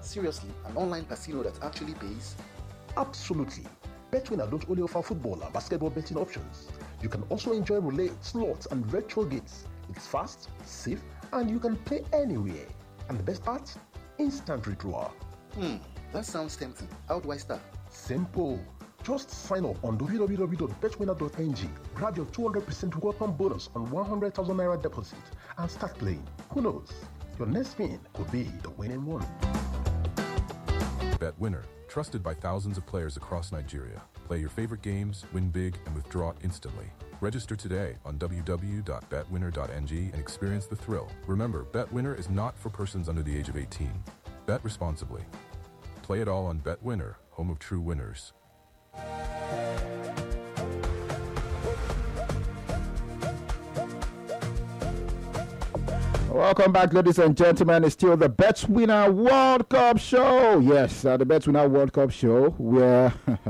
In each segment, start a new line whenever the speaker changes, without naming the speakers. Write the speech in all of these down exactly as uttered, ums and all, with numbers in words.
Seriously, an online casino that actually pays?
Absolutely. BetWinner don't only offer football and basketball betting options. You can also enjoy roulette, slots, and virtual games. It's fast, safe, and you can play anywhere. And the best part? Instant withdrawal.
Hmm, that sounds tempting. How do I start?
Simple. Just sign up on w w w dot bet winner dot n g, grab your two hundred percent welcome bonus on one hundred thousand naira deposit, and start playing. Who knows? Your next win could be the winning one.
BetWinner, trusted by thousands of players across Nigeria. Play your favorite games, win big, and withdraw instantly. Register today on w w w dot bet winner dot n g and experience the thrill. Remember, BetWinner is not for persons under the age of eighteen. Bet responsibly. Play it all on BetWinner, home of true winners.
Welcome back, ladies and gentlemen. It's still the BetWinner World Cup show. Yes, uh, the BetWinner World Cup show where,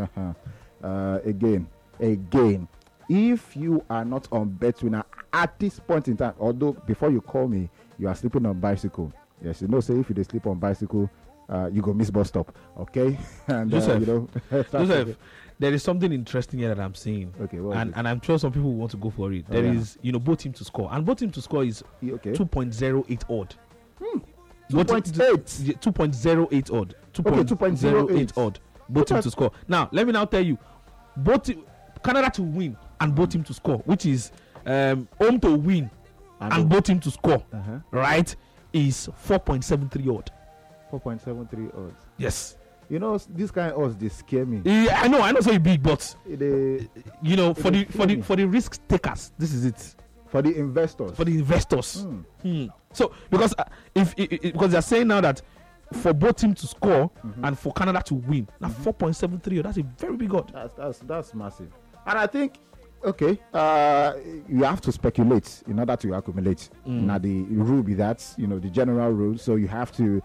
uh, again, again, if you are not on BetWinner at this point in time, although before you call me, you are sleeping on bicycle. Yes, you know, say if you dey sleep on bicycle, uh, you go miss bus stop, okay? And
Joseph,
uh, you know,
Joseph, there is something interesting here that I'm seeing.
Okay, what is
and
it?
and I'm sure some people want to go for it.
Oh,
There
yeah.
is, you know, both team to score, and both team to score is
okay.
two point oh eight odd.
Hmm.
Both
two
team
point eight.
to- yeah, two point oh eight odd.
Okay, two point oh eight.
odd. Both team
Okay.
to score. Now, let me now tell you, both te- Canada to win and both team to score, which is um, home to win
And
and,
home-
both team to score,
Uh-huh.
right? Is four point seven three odd.
four point seven three odds.
Yes.
You know, s- this kind of odds, they scare me.
Yeah, I know, I know, so big, but
They,
you know, for
dey
the for the
kill me.
for the risk takers, this is it.
for the investors.
For the investors.
Hmm.
Hmm. So because uh, if i- i- because they're saying now that for both teams to score
Mm-hmm.
and for Canada to win, now four point seven three, that's a very big odd.
That's that's that's massive. And I think, okay, uh, you have to speculate in order to accumulate. Now the rule be that, you know, the general rule. So you have to.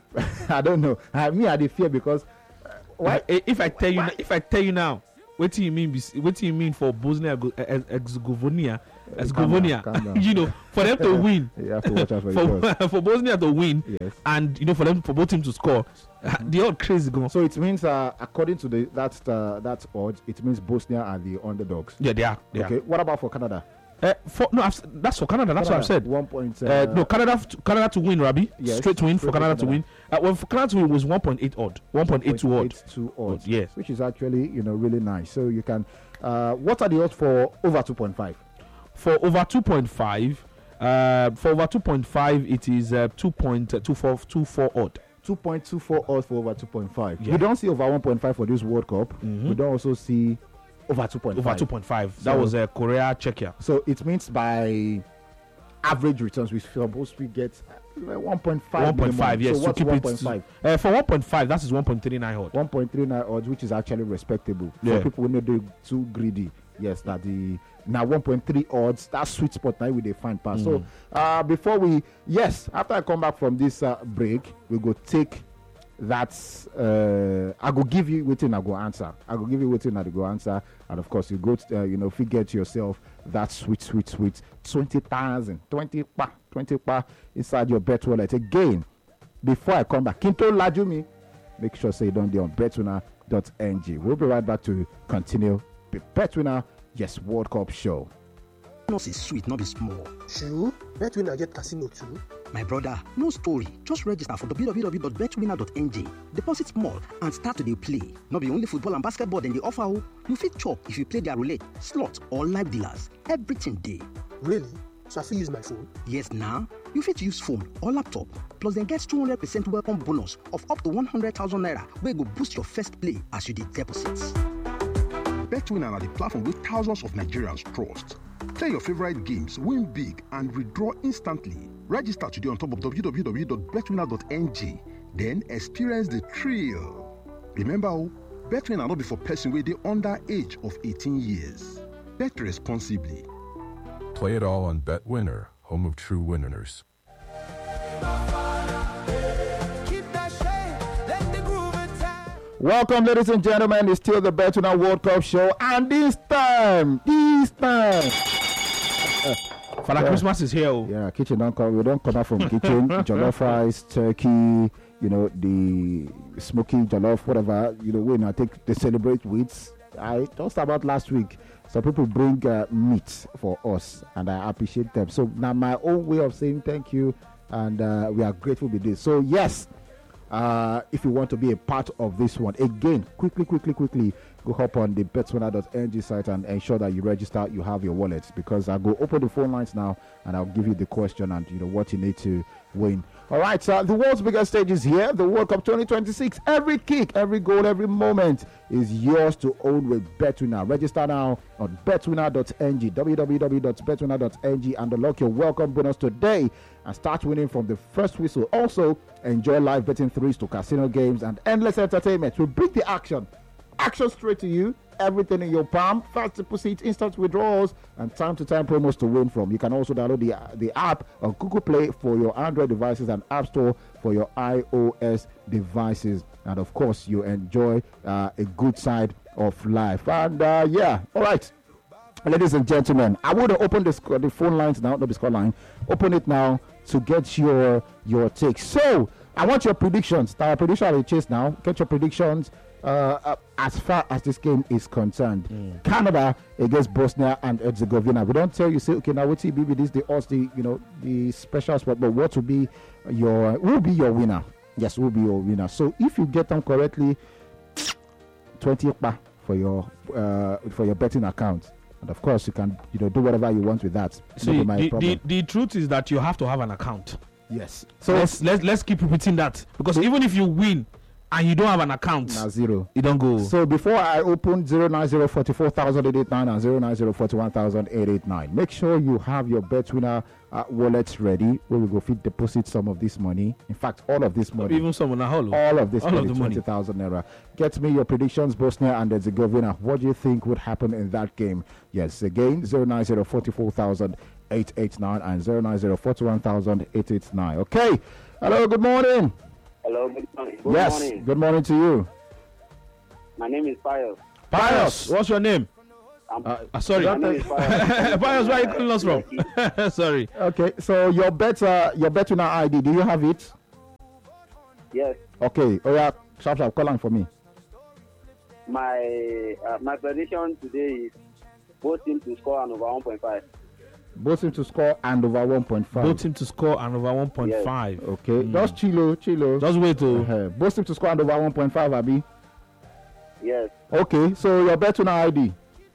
I don't know. I me I dey fear because uh, why?
If, if I tell you, now, if I tell you now, what do you mean? bes- What do you mean for Bosnia and Herzegovina? Herzegovina,
calm down.
you know, for them to win,
You have to watch out for your shots.
for, for Bosnia to win,
Yes.
and you know, for them for both teams to score, the odd crazy go.
So it means, uh, according to the that uh, that odds, it means Bosnia are the underdogs.
Yeah, they are. They
Okay. What about for Canada?
are. Uh, for, no, I've, s- that's for Canada. That's what I've said.
One point. Uh,
Uh, no, Canada, to, Canada to win, Rabi.
Yes,
Straight to win for
straight to
Canada to
Canada.
win. Uh, well, for Canada to win was one point eight odd, one point eight two odd.
Two odds.
Yes.
Which is actually, you know, really nice. So you can. Uh, what are the odds for over two point five?
For over two point five, uh, for over two point five, it is uh, two point two four two four odd.
two point two four odds for over two point five.
Yeah.
We don't see over one point five for this World Cup. We don't also see over two point five.
Over two point five. That
So-
was uh, Korea, Czechia.
So it means by average returns, we supposed to get uh, one point five.
one point five, yes.
So
to
what's
keep
one
it
point
to-
five?
Uh, for one point five, that is one point three nine odd.
one point three nine odds, which is actually respectable.
Yeah.
For people who know they're too greedy. Yes, that the now one point three odds, that sweet spot now we they find pass. So uh before we yes, after I come back from this uh, break, we go take that uh I go give you waiting I go answer. I go give you waiting I go answer, and of course you go to, uh, you know, figure to yourself that sweet, sweet, sweet twenty thousand, twenty pa, twenty pa inside your bet wallet again. Before I come back, Kinto Lajumi, make sure say don't be on betwinner dot n g. We'll be right back to continue the BetWinner Yes World Cup show.
Nurse is sweet, not be small.
True, BetWinner get casino too.
My brother, no story. Just register for w w w dot bet winner dot n g. Deposit small and start to dey play. Not be only football and basketball dem dey offer o. You fit chop if you play their roulette, slot or live dealers. Everything dey.
Really? So I fit use my phone?
Yes now, you fit use phone or laptop. Plus dem get two hundred percent welcome bonus of up to one hundred thousand naira wey go boost your first play as you dey deposit.
BetWinner na the platform wey thousands of Nigerians trust. Play your favorite games, win big, and withdraw instantly. Register today on top of w w w dot bet winner dot n g. Then experience the thrill. Remember, oh, BetWinner not be for person wey dey under age of eighteen years. Bet responsibly.
Play it all on BetWinner, home of true winners.
Welcome, ladies and gentlemen. It's still the BetWinner World Cup show, and this time, this time,
Father
Yeah.
Christmas is here. Oh.
Yeah, kitchen don't come. We don't come out from kitchen. Jollof rice, turkey, you know, the smoky jollof, whatever. You know, when I take they celebrate with. I talked about last week. Some people bring uh, meat for us, and I appreciate them. So now my own way of saying thank you, and uh, we are grateful with this. So yes, uh, if you want to be a part of this one, again, quickly, quickly, quickly, go hop on the betwinner dot n g site and ensure that you register. You have your wallet, because I'll go open the phone lines now, and I'll give you the question and you know what you need to win. All right, so the world's biggest stage is here, the World Cup twenty twenty-six. Every kick, every goal, every moment is yours to own with BetWinner. Register now on betwinner dot n g, w w w dot betwinner dot n g, and unlock your welcome bonus today and start winning from the first whistle. Also, enjoy live betting threes to casino games and endless entertainment. We bring the action. Action straight to you, everything in your palm, fast deposits, instant withdrawals, and time-to-time promos to win from. You can also download the the app on Google Play for your Android devices and App Store for your iOS devices. And of course, you enjoy uh, a good side of life. And uh, yeah, all right, ladies and gentlemen, I would open the sc- the phone lines now, not the score line. Open it now to get your your takes. So I want your predictions. Our prediction will chase now. Get your predictions. Uh, uh, as far as this game is concerned, mm. Canada against Bosnia and Herzegovina. We don't tell you, say, okay, now what's the B B this, the odds, the you know, the special spot, but what will be your, who will be your winner? Yes, who will be your winner? So if you get them correctly, twenty for your uh, for your betting account, and of course you can you know do whatever you want with that.
See, the, the the truth is that you have to have an account.
Yes.
So let's let's let's keep repeating that, because even if you win and you don't have an account,
now zero,
you don't go.
So before I open zero nine zero four four thousand eight eight nine and zero nine zero four one thousand eight eight nine, make sure you have your BetWinner uh, wallets ready, where we go fit deposit some of this money. In fact, all of this money,
even some on a whole,
all of this
all
money,
of the
twenty thousand naira. Get me your predictions, Bosnia and Herzegovina. What do you think would happen in that game? Yes, again, zero nine zero four four thousand eight eight nine and zero nine zero four one thousand eight eight nine. Okay. Hello. Good morning.
Hello, good morning. Good
yes,
morning.
good morning to you.
My name is Pius.
Pius, what's your name?
Um,
uh, uh, sorry.
My name is Pius.
Pius, where are you calling us from? Sorry.
Okay, so your bet, uh, your BetWinner I D, do you have it?
Yes.
Okay, oh yeah, sharp sharp, call on for me.
My uh, my prediction today is both teams to score and over one point five.
Both teams to score and over one point five.
Both teams to score and over one point five.
Yes. Okay, mm. just chilo, chilo.
Just wait to.
Uh-huh. Both teams to score and over one point five, Abi.
Yes.
Okay, so your BetWinner I D.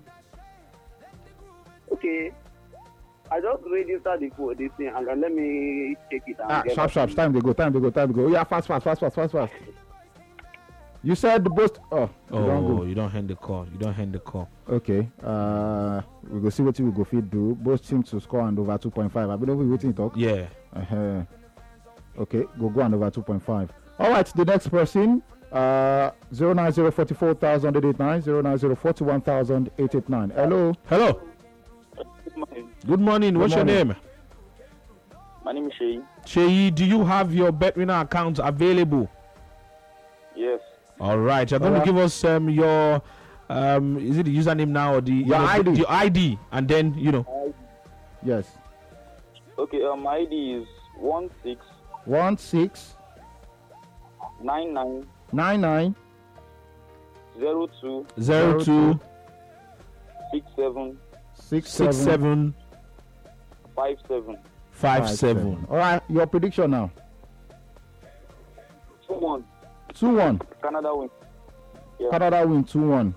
Okay. I just registered the this thing and let me check it out.
Ah, sharp, sharp. Time to go, time to go, time to go. Yeah, fast, fast, fast, fast, fast, fast. You said the both. Oh,
oh, you don't, go. you don't hand the call. You don't hand the call.
Okay. Uh, we go see what we go feed do. Both teams to score and over two point five. I believe we waiting talk.
Yeah.
Uh-huh. Okay, go go and over two point five. All right, the next person. Uh, zero nine zero forty four thousand eight eight nine zero nine zero forty one thousand eight eight nine. Hello.
Hello.
Good morning.
Good morning. What's
Good morning.
your name?
My name is Sheyi.
Sheyi, do you have your BetWinner account available?
Yes.
All right, you're going
right.
to give us um, your um, is it the username now or the
your
you know,
I D?
Your I D, and then you know.
Yes.
Okay. Um, my I D is one six
one six
nine nine
nine nine
zero two
zero two
six seven
six
six seven
five seven
five seven.
All right, your prediction now.
two one.
Two one.
Canada win. Yeah.
Canada win two one.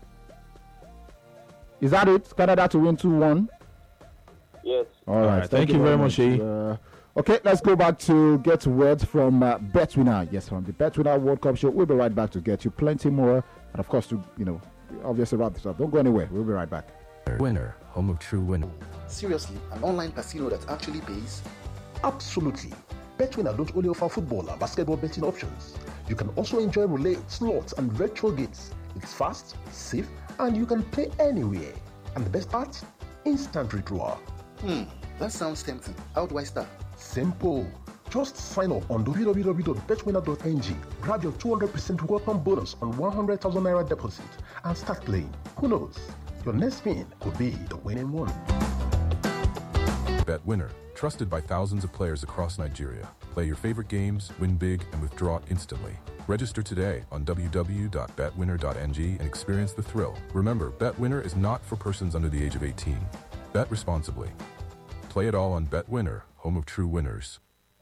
Is that it? Canada to win two one.
Yes.
All right.
All right. Thank, thank you very much, Sheyi.
Uh, okay, let's go back to get words from uh, BetWinner. Yes, from the BetWinner World Cup show. We'll be right back to get you plenty more, and of course, to you know, obviously wrap this up. Don't go anywhere. We'll be right back.
Winner, home of true winning.
Seriously, an online casino that actually pays?
Absolutely. BetWinner don't only offer football and basketball betting options. You can also enjoy roulette, slots, and virtual games. It's fast, safe, and you can play anywhere. And the best part? Instant withdrawal.
Hmm, that sounds tempting. How do I start?
Simple. Just sign up on w w w dot betwinner dot n g, grab your two hundred percent welcome bonus on one hundred thousand naira deposit, and start playing. Who knows? Your next spin could be the winning one.
BetWinner, trusted by thousands of players across Nigeria. Play your favorite games, win big, and withdraw instantly. Register today on w w w dot bet winner dot n g and experience the thrill. Remember, BetWinner is not for persons under the age of eighteen. Bet responsibly. Play it all on BetWinner, home of true winners.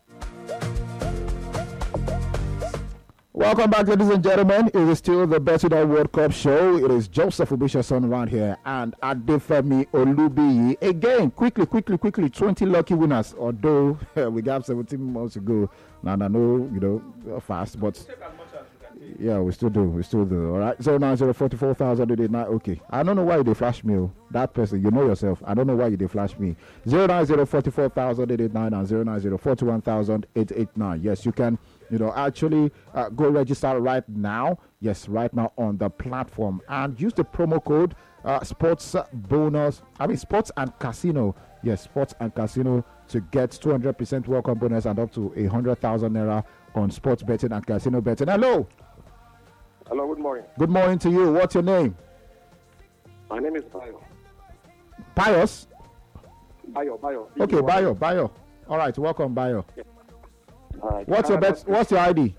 Welcome back, ladies and gentlemen. It is still the BetWinner World Cup show. It is Joseph Obishason around here and Adefemi Olubiyi. Again, quickly, quickly, quickly, twenty lucky winners. Although we got seventeen months to go. Now, I know, you know, fast, but yeah, we still do. We still do. All right. zero nine zero forty-four thousand eighty-nine. Okay. I don't know why they flash me. Oh. That person, you know yourself. I don't know why you they flash me. zero nine zero forty-four thousand eighty-nine and zero nine zero forty-one thousand eight hundred eighty-nine. Yes, you can, you know, actually uh, go register right now. Yes, right now on the platform and use the promo code uh, sports bonus. I mean, sports and casino. Yes, sports and casino to get two hundred percent welcome bonus and up to a hundred thousand naira on sports betting and casino betting. Hello.
Hello, good morning.
Good morning to you. What's your name?
My name is Bayo.
Pius?
Bayo, Bayo.
Okay, Bayo, Bayo. All right, welcome, Bayo.
Yeah. Uh,
what's your bet? What's your I D?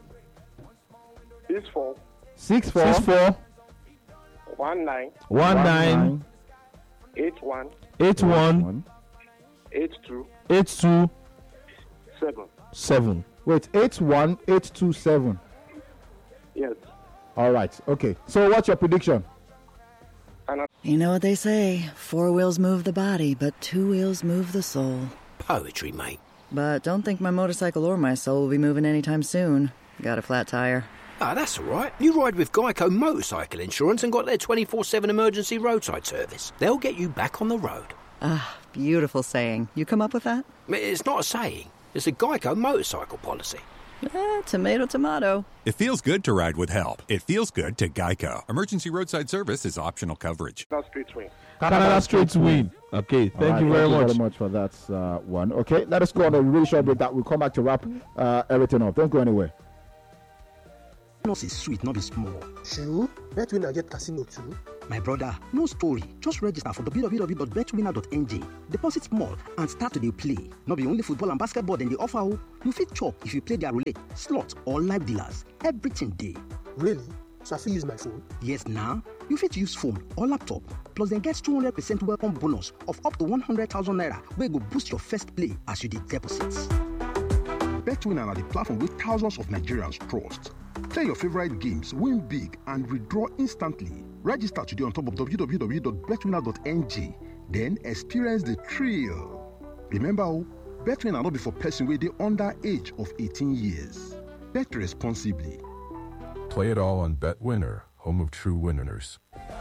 Six four.
Six four.
Six four.
One nine.
One nine.
Eight one.
Eight one.
Eight two.
Eight two.
Seven.
Seven.
Wait, eight one eight two seven.
Yes.
All right. Okay. So, what's your prediction?
You know what they say, four wheels move the body, but two wheels move the soul.
Poetry, mate.
But don't think my motorcycle or my soul will be moving anytime soon. Got a flat tire.
Ah, that's all right. You ride with Geico Motorcycle Insurance and got their twenty-four seven emergency roadside service. They'll get you back on the road.
Ah, beautiful saying. You come up with that?
It's not a saying. It's a Geico motorcycle policy.
Eh, tomato, tomato.
It feels good to ride with help. It feels good to Geico. Emergency roadside service is optional coverage.
Canada Straight Win.
Canada Straight Win. Okay, thank
right,
you very
thank
much.
Thank you very much for that uh, one. Okay, let us go on a really short break. That we'll come back to wrap uh, everything up. Don't go anywhere.
Bonus is sweet, not be small.
True. BetWinner get casino too.
My brother, no story. Just register for w w w dot bet winner dot n g. Deposit small and start to dey play. Not be only football and basketball dem dey offer o. You fit chop if you play their roulette, slot or live dealers. Everything dey.
Really? So I fit use my phone?
Yes, now. You fit use phone or laptop. Plus, dem get two hundred percent welcome bonus of up to one hundred thousand naira wey go boost your first play as you dey deposit.
BetWinner are the platform with thousands of Nigerians trust. Play your favorite games, win big, and withdraw instantly. Register today on top of w w w dot bet winner dot n g. Then experience the thrill. Remember, oh, BetWinner not be for person wey dey under age of eighteen years. Bet responsibly.
Play it all on BetWinner, home of true winners.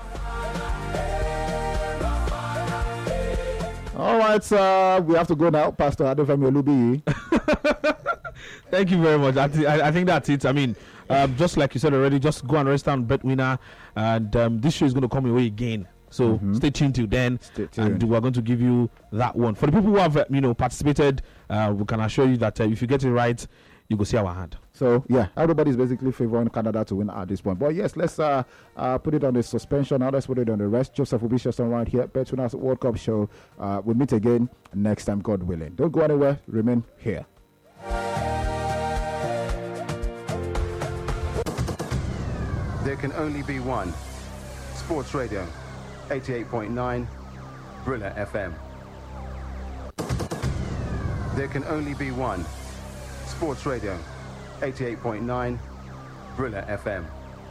All right, uh, we have to go now, Pastor Adefemi Olubiyi.
Thank you very much. I, th- I think that's it. I mean, um, just like you said already, just go and register on BetWinner, and um, this show is going to come your way again. So mm-hmm. stay tuned till then,
stay tuned.
And we're going to give you that one. For the people who have, uh, you know, participated, uh, we can assure you that uh, if you get it right, you go see our hand.
So yeah, everybody's basically favoring Canada to win at this point. But yes, let's uh, uh, put it on the suspension. Now let's put it on the rest. Joseph Obishason right here, BetWinner's World Cup show. Uh, we'll meet again next time, God willing. Don't go anywhere. Remain here.
There can only be one. Sports Radio, eighty-eight point nine, Brilla F M. There can only be one. Sports Radio, eighty-eight point nine, Brilla F M.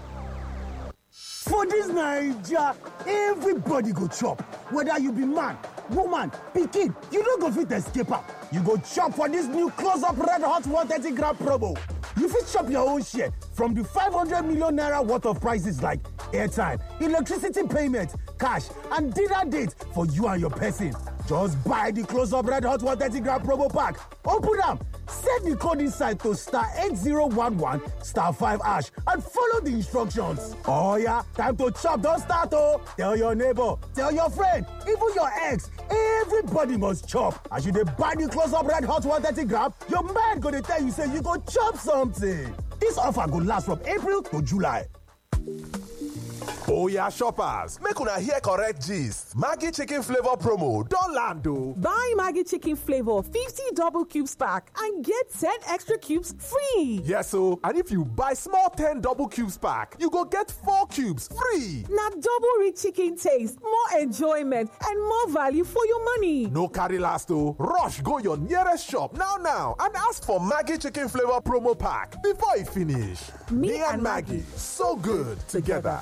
For this Naija, everybody go chop. Whether you be man, woman, pikin, you no go fit escape am. You go chop for this new close-up red hot one thirty gram promo. You fit chop your own share from the five hundred million naira worth of prices like airtime, electricity payment, cash, and dinner date for you and your person. Just buy the close-up red hot one thirty gram promo pack. Open them. Set the code inside to star eight zero one one star five hash and follow the instructions. Oh yeah, time to chop, don't start oh. Tell your neighbor, tell your friend, even your ex, everybody must chop. As you dey buy the close-up red hot one thirty gram, your mind gonna tell you say you go chop something. This offer go last from April to July.
Oya shoppers, make una hear correct gist. Maggi chicken flavor promo don land o.
Buy Maggi chicken flavor fifty double cubes pack and get ten extra cubes free.
Yes o, and if you buy small ten double cubes pack, you go get four cubes free.
Na double rich chicken taste, more enjoyment and more value for your money.
No carry last o. Rush go your nearest shop now now and ask for Maggi chicken flavor promo pack before e finish. Me, Me and Maggi, so good together.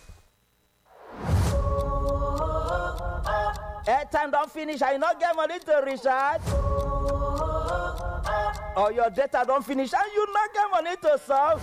Airtime don't finish, I not get money to recharge. Or your data don't finish and you not get money to solve.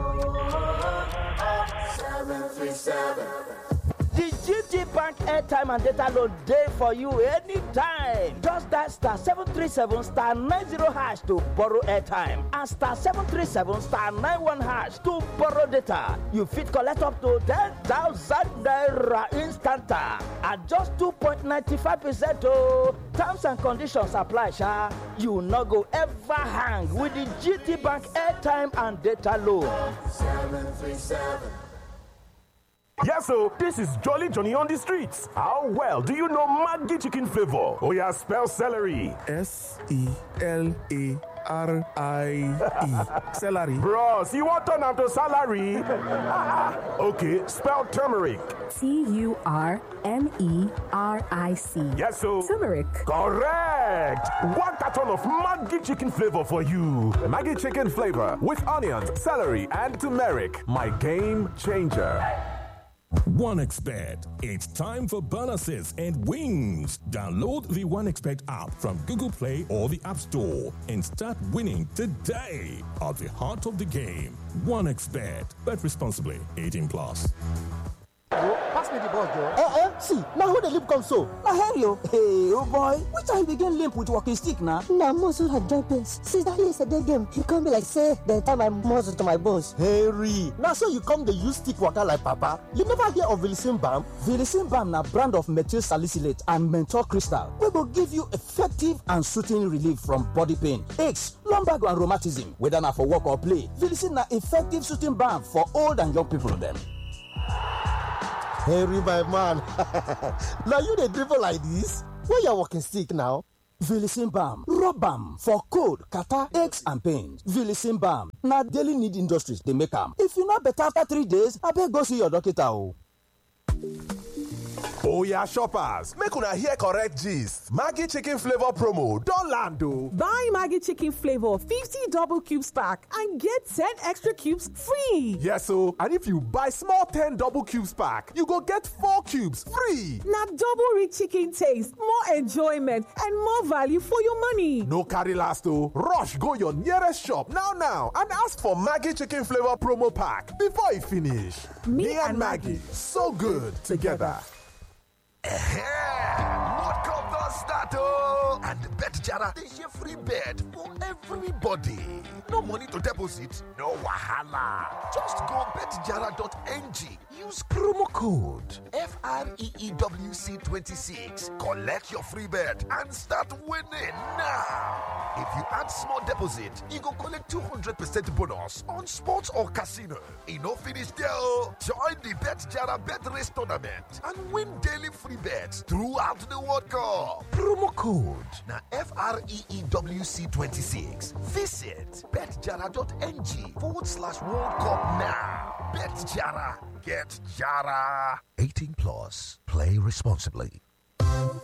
seven three seven. The G T Bank airtime and data load day for you anytime. Just dial star seven three seven star nine zero hash to borrow airtime and star seven three seven star nine one hash to borrow data. You fit collect up to ten thousand naira instant at just two point nine five percent. Oh, terms and conditions apply, sha. You no go ever hang with the G T Bank airtime and data load. seven three seven.
Yes, so this is Jolly Johnny on the streets. How well do you know Maggi chicken flavor? Oh yeah, spell celery.
S E L A R I E. Celery.
Bros, you want turn to salary? Okay, spell turmeric.
T U R M E R I C.
Yes, so
turmeric.
Correct. One carton of Maggi chicken flavor for you.
Maggi chicken flavor with onions, celery, and turmeric. My game changer.
OneXBet. It's time for bonuses and wins. Download the OneXBet app from Google Play or the App Store and start winning today. At the heart of the game, OneXBet. Bet responsibly. eighteen plus.
Pass me the ball, Joe. Eh, eh, see, now who the limp come so?
Now, Henry, hey, oh boy, which time you begin limp with walking stick now?
Now, muscle had joint pains. See, that yesterday game, he come be like, say, the time I muscle to my bones.
Harry, now so you come the use stick waka like papa. You never hear of Vilicin Balm?
Vilicin Balm na brand of methyl salicylate and menthol crystal. We will give you effective and soothing relief from body pain, aches, lumbar and rheumatism. Whether na for work or play, Vilicin na effective soothing balm for old and young people them.
Harry, my man. Now you the dribble like this? Where you walking stick now?
Vilicin Balm. Rub balm for cold, catarrh, aches and pains. Vilicin Balm. Now daily need industries they make them. If you not better after three days, I better go see your doctor.
Oya shoppers, make una hear correct gist. Maggi chicken flavor promo don land o.
Buy Maggi chicken flavor fifty double cubes pack and get ten extra cubes free.
Yes o, and if you buy small ten double cubes pack, you go get four cubes free.
Na double rich chicken taste, more enjoyment and more value for your money.
No carry last o. Rush go your nearest shop now now and ask for Maggi chicken flavor promo pack before e finish. Me, Me and Maggi, so good together.
World Cup don start oh! And BetJara dey share free bet for everybody. No money to deposit, no wahala. Just go bet jara dot n g, use promo code F R E E W C twenty-six, collect your free bet and start winning now. If you add small deposit, you go collect two hundred percent bonus on sports or casino. E no finish there oh! Join the BetJara Bet Race Tournament and win daily free bets throughout the World Cup. Promo code na F R E E W C twenty-six. Visit bet jara dot n g forward slash World Cup now. BetJara. Get Jara. eighteen plus. Play responsibly.